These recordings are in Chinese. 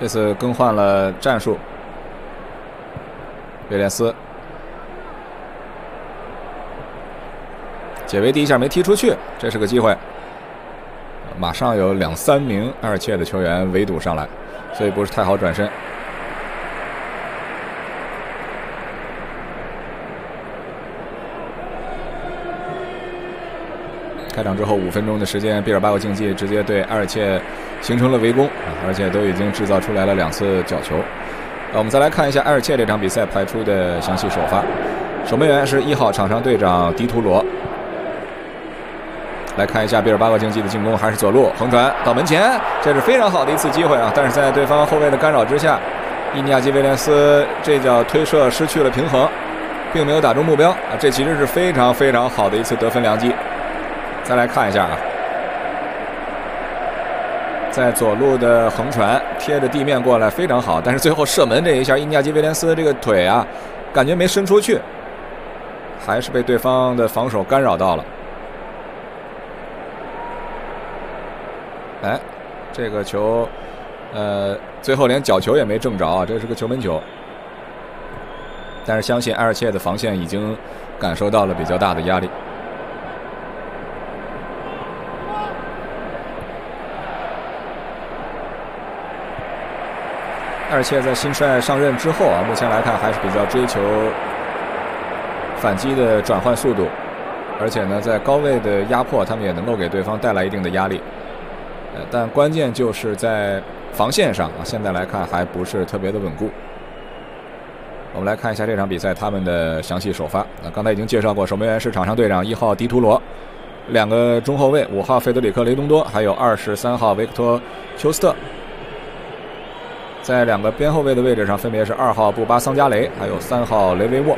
这次更换了战术，威廉斯解围第一下没踢出去，这是个机会。马上有2、3名埃尔切的球员围堵上来，所以不是太好转身。开场之后5分钟的时间，毕尔巴鄂竞技直接对埃尔切形成了围攻，而且都已经制造出来了2次角球。我们再来看一下埃尔切这场比赛派出的详细首发。守门员是1号场上队长迪图罗。来看一下毕尔巴鄂竞技的进攻，还是左路横传到门前，这是非常好的一次机会啊！但是在对方后卫的干扰之下，伊尼亚基·威廉斯这脚推射失去了平衡，并没有打中目标啊！这其实是非常非常好的一次得分良机。再来看一下啊，在左路的横传贴着地面过来非常好，但是最后射门这一下，伊尼亚基·威廉斯这个腿啊，感觉没伸出去，还是被对方的防守干扰到了。哎，这个球，最后连角球也没正着啊，这是个球门球。但是相信埃尔切的防线已经感受到了比较大的压力。埃尔切在新帅上任之后啊，目前来看还是比较追求反击的转换速度，而且呢，在高位的压迫，他们也能够给对方带来一定的压力。但关键就是在防线上啊，现在来看还不是特别的稳固。我们来看一下这场比赛他们的详细首发。刚才已经介绍过，守门员是场上队长1号迪图罗，2个中后卫5号费德里克雷东多，还有23号维克托丘斯特。在2个边后卫的位置上，分别是2号布巴桑加雷，还有3号雷维沃。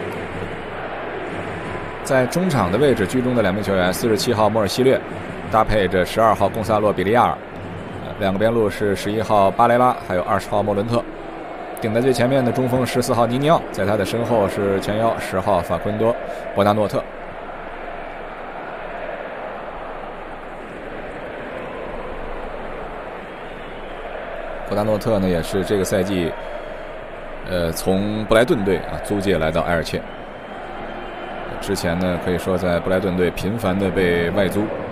在中场的位置居中的2名球员，47号莫尔西略搭配着12号贡萨洛比利亚尔，2个边路是11号巴雷拉，还有20号莫伦特。顶在最前面的中锋14号尼尼奥，在他的身后是前腰10号法昆多博纳诺特。博纳诺特呢，也是这个赛季从布莱顿队啊租借来到埃尔切。之前呢，可以说在布莱顿队频繁的被外租。